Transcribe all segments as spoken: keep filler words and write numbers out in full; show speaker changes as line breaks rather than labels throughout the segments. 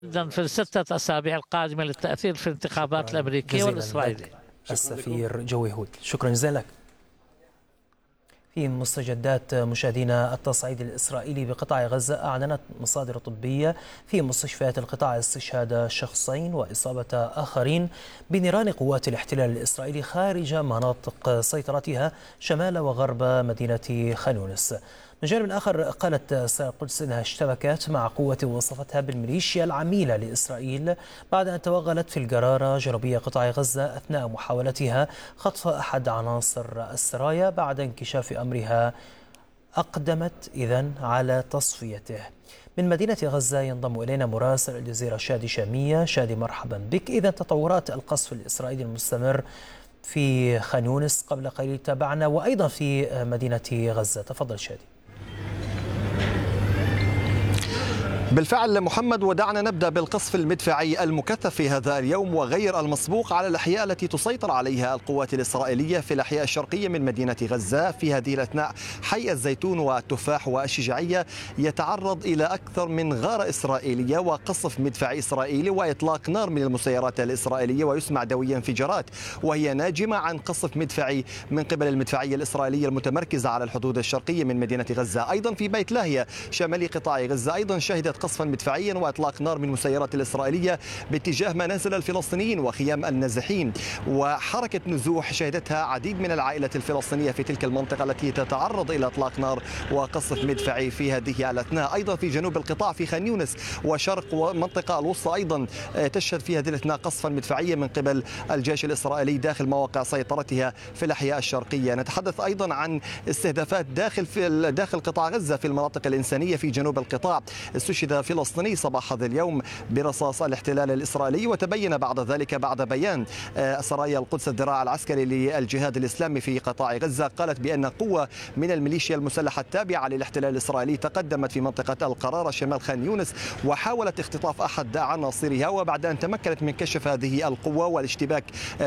جدا في الستة أسابيع القادمة للتأثير في الانتخابات الأمريكية والإسرائيلية.
السفير جوي هود، شكرا جزيلا لك. في مستجدات مشاهدينا، التصعيد الإسرائيلي بقطاع غزة أعلنت مصادر طبية في مستشفيات القطاع استشهاد شخصين وإصابة آخرين بنيران قوات الاحتلال الإسرائيلي خارج مناطق سيطرتها شمال وغرب مدينة خان يونس. من جانب آخر، قالت سار القدس أنها اشتبكت مع قوة وصفتها بالميليشيا العميلة لإسرائيل بعد أن توغلت في الجرارة جنوبية قطاع غزة أثناء محاولتها خطف أحد عناصر السرايا. بعد انكشاف أمرها أقدمت إذن على تصفيته. من مدينة غزة ينضم إلينا مراسل الجزيرة شادي شامية. شادي، مرحبا بك. إذا تطورات القصف الإسرائيلي المستمر في خان يونس قبل قليل تابعنا، وأيضا في مدينة غزة، تفضل شادي.
بالفعل محمد، ودعنا نبدأ بالقصف المدفعي المكثف في هذا اليوم وغير المسبوق على الأحياء التي تسيطر عليها القوات الإسرائيلية في الأحياء الشرقية من مدينة غزة. في هذه الأثناء حي الزيتون والتفاح والشجاعية يتعرض إلى أكثر من غارة إسرائيلية وقصف مدفعي إسرائيلي وإطلاق نار من المسيرات الإسرائيلية، ويسمع دويا انفجارات وهي ناجمة عن قصف مدفعي من قبل المدفعية الإسرائيلية المتمركزة على الحدود الشرقية من مدينة غزة. أيضا في بيت لاهيا شمالي قطاع غزة أيضا شهدت قصفا مدفعيا واطلاق نار من المسيرات الاسرائيليه باتجاه منازل الفلسطينيين وخيام النازحين، وحركه نزوح شهدتها عديد من العائلات الفلسطينيه في تلك المنطقه التي تتعرض الى اطلاق نار وقصف مدفعي في هذه الاثناء. ايضا في جنوب القطاع في خان يونس وشرق المنطقه الوسطى ايضا تشهد في هذه الاثناء قصفا مدفعيا من قبل الجيش الاسرائيلي داخل مواقع سيطرتها في الاحياء الشرقيه. نتحدث ايضا عن استهدافات داخل في داخل قطاع غزه في المناطق الانسانيه في جنوب القطاع. استشهد فلسطيني صباح هذا اليوم برصاص الاحتلال الإسرائيلي، وتبين بعد ذلك بعد بيان سرايا القدس الذراع العسكري للجهاد الإسلامي في قطاع غزة، قالت بأن قوة من الميليشيا المسلحة التابعة للاحتلال الإسرائيلي تقدمت في منطقة القرارة شمال خان يونس وحاولت اختطاف أحد عناصرها، وبعد أن تمكنت من كشف هذه القوة والاشتباك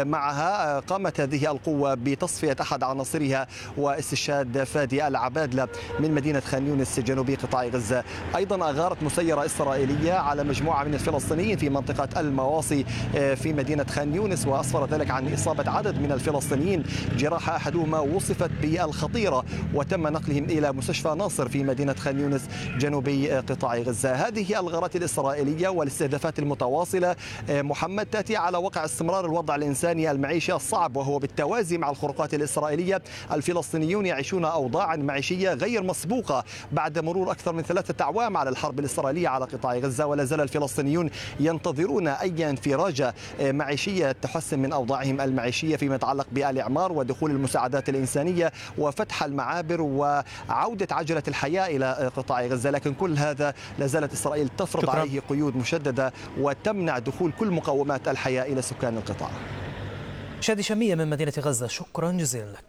معها قامت هذه القوة بتصفية أحد عناصرها واستشهاد فادي العبادلة من مدينة خان يونس جنوبي قطاع غزة. أيضا أغارت مسيرة إسرائيلية على مجموعة من الفلسطينيين في منطقة المواصي في مدينة خان يونس، وأسفر ذلك عن إصابة عدد من الفلسطينيين، جراحة أحدهما وصفت بالخطيرة وتم نقلهم إلى مستشفى ناصر في مدينة خان يونس جنوبي قطاع غزة. هذه الغارات الإسرائيلية والاستهدافات المتواصلة محمد تأتي على وقع استمرار الوضع الإنساني المعيشي الصعب، وهو بالتوازي مع الخروقات الإسرائيلية. الفلسطينيون يعيشون أوضاعا معيشية غير مسبوقة بعد مرور أكثر من ثلاثة أعوام على الحرب الإسرائيلية على قطاع غزة، ولا زال الفلسطينيون ينتظرون أي انفراجة معيشية تحسن من أوضاعهم المعيشية فيما يتعلق بالإعمار ودخول المساعدات الإنسانية وفتح المعابر وعودة عجلة الحياة إلى قطاع غزة. لكن كل هذا لا زالت إسرائيل تفرض شكرا. عليه قيود مشددة وتمنع دخول كل مقومات الحياة إلى سكان القطاع.
شادي شامية من مدينة غزة، شكرا جزيلا لك.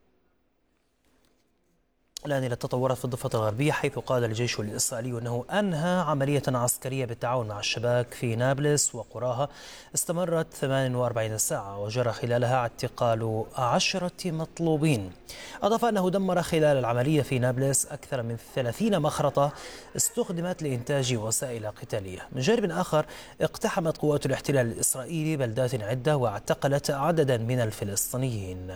الآن إلى التطورات في الضفة الغربية، حيث قال الجيش الإسرائيلي أنه أنهى عملية عسكرية بالتعاون مع الشباك في نابلس وقراها استمرت ثمانية وأربعين ساعة وجرى خلالها اعتقال عشرة مطلوبين. أضاف أنه دمر خلال العملية في نابلس أكثر من ثلاثين مخرطة استخدمت لإنتاج وسائل قتالية. من جانب آخر، اقتحمت قوات الاحتلال الإسرائيلي بلدات عدة واعتقلت عددا من الفلسطينيين.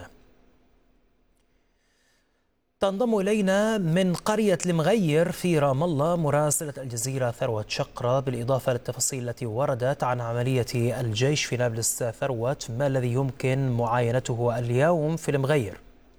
تنضم إلينا من قرية المغير في رام الله مراسلة الجزيرة ثروت شقرة، بالإضافة للتفاصيل التي وردت عن عملية الجيش في نابلس. ثروت، ما الذي يمكن معاينته اليوم في المغير؟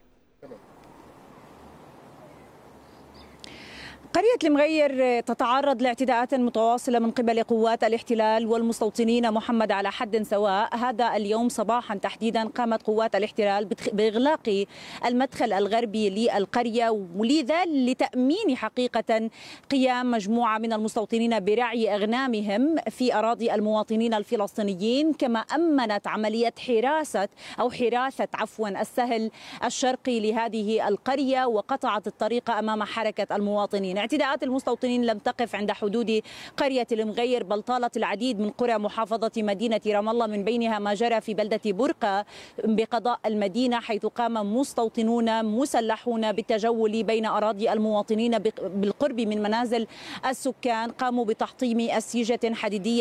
قرية المغير تتعرض لاعتداءات متواصلة من قبل قوات الاحتلال والمستوطنين محمد على حد سواء. هذا اليوم صباحا تحديدا قامت قوات الاحتلال بإغلاق المدخل الغربي للقرية، ولذا لتأمين حقيقة قيام مجموعة من المستوطنين برعي أغنامهم في أراضي المواطنين الفلسطينيين، كما أمنت عملية حراسة أو حراثة عفوا السهل الشرقي لهذه القرية، وقطعت الطريق أمام حركة المواطنين. اعتداءات المستوطنين لم تقف عند حدود قرية المغير، بل طالت العديد من قرى محافظة مدينة رام الله، من بينها ما جرى في بلدة برقة بقضاء المدينة، حيث قام مستوطنون مسلحون بالتجول بين أراضي المواطنين بالقرب من منازل السكان. قاموا بتحطيم أسيجة حديدية